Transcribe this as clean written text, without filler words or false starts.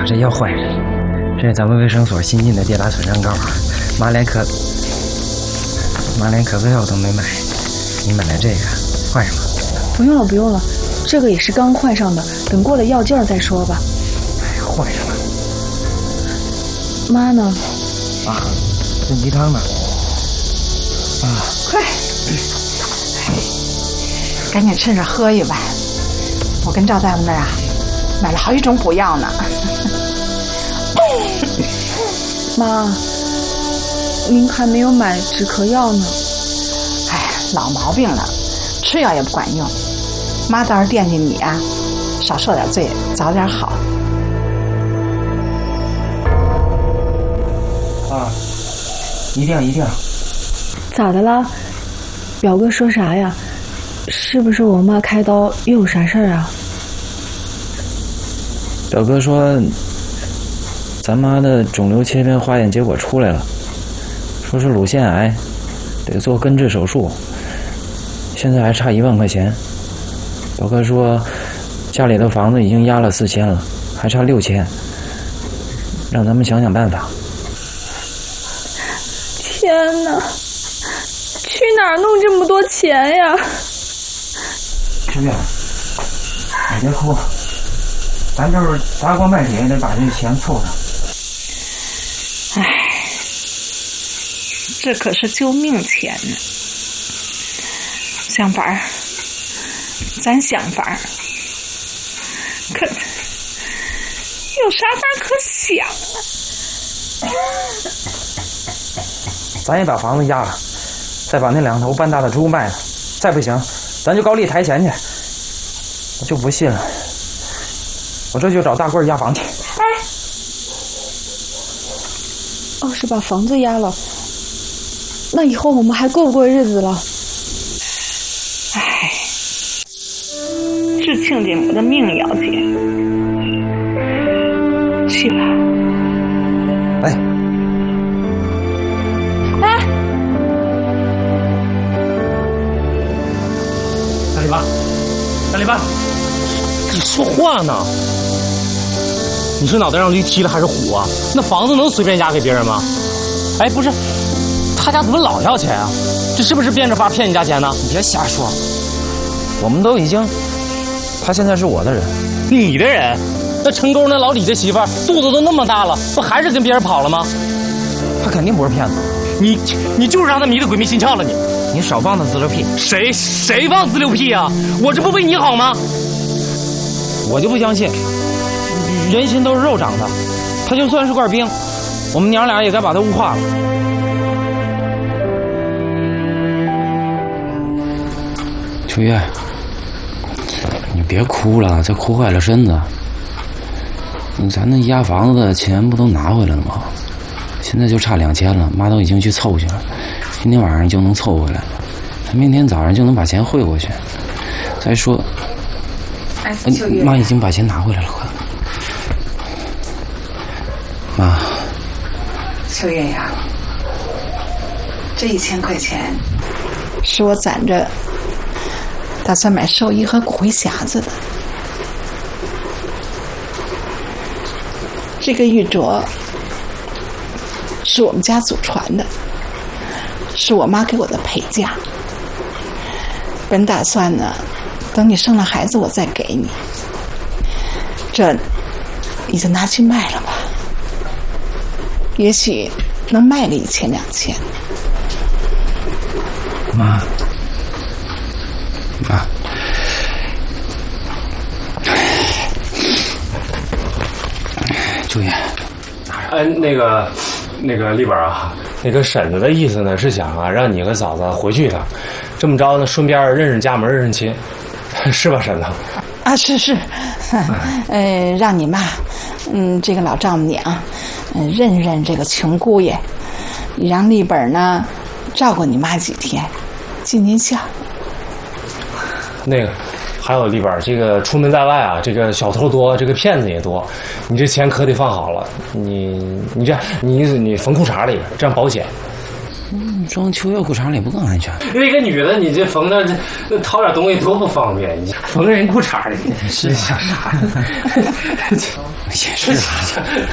这药坏了，这是咱们卫生所新进的跌打损伤膏，马脸可可乐我都没买，你买了这个换上吧。 不用了不用了，这个也是刚换上的，等过了药劲儿再说吧。 哎，换上了。 妈呢？ 啊，炖鸡汤呢。啊， 快，赶紧趁着喝一碗。我跟赵大夫那儿啊，买了好几种补药呢。 妈，您还没有买止咳药呢。 哎，老毛病了，吃药也不管用。妈倒是惦记你啊，少受点罪，早点好。 啊，一定。 咋的啦？表哥说啥呀？是不是我妈开刀又有啥事儿啊？ 表哥说，咱妈的肿瘤切片化验结果出来了，说是乳腺癌，得做根治手术，现在还差1万块钱。表哥说，家里的房子已经押了4000了，还差6000，让咱们想想办法。 天哪，去哪儿弄这么多钱呀？ 秋月，你别哭，咱就是砸锅卖铁也得把这钱凑上。 唉，这可是救命钱呢。想法儿，咱想法儿，可有啥法可想啊？ 咱也把房子押了，再把那2头半大的猪卖了，再不行，咱就高利抬钱去。我就不信了，我这就找大棍押房去。 哎，要是把房子押了，那以后我们还过不过日子了？ 唉，治亲家母的命要紧，去吧。 哎， 大篱笆，你说话呢？你是脑袋上驴踢了还是虎啊？那房子能随便押给别人吗？哎，不是，他家怎么老要钱啊？这是不是变着法骗你家钱呢？ 你别瞎说，我们都已经，他现在是我的人。 你的人？那城沟那老李家媳妇儿肚子都那么大了，不还是跟别人跑了吗？ 他肯定不是骗子。 你就是让他迷得鬼迷心窍了你。 你少放他自流屁！ 谁放自流屁啊？我这不为你好吗？ 我就不相信，人心都是肉长的，他就算是块冰，我们娘俩也该把他物化了。秋月，你别哭了，再哭坏了身子。咱那押房子的钱不都拿回来了吗？现在就差2000了，妈都已经去凑去了。今天晚上就能凑回来，他明天早上就能把钱汇过去。再说，妈已经把钱拿回来了，快！妈， 秋月呀，这1000块钱是我攒着，打算买寿衣和骨灰匣子的。这个玉镯是我们家祖传的。是我妈给我的陪嫁，本打算呢，等你生了孩子我再给你。这你就拿去卖了吧，也许能卖个1000、2000。 妈，秋月， 那个丽本啊，那个婶子的意思呢是想啊让你和嫂子回去一趟，这么着呢顺便认识家门认识亲，是吧婶子？ 啊是，让你妈，这个老丈母娘，认认这个穷姑爷，你让丽本呢照顾你妈几天，尽尽孝。 那个。还有丽本，这个出门在外啊，这个小偷多，这个骗子也多，你这钱可得放好了。你缝裤衩里边，这样保险。 装秋月裤衩里不更安全？ 那个女的，你这缝的这掏点东西多不方便，你缝人裤衩里，是想啥？ 也是啊。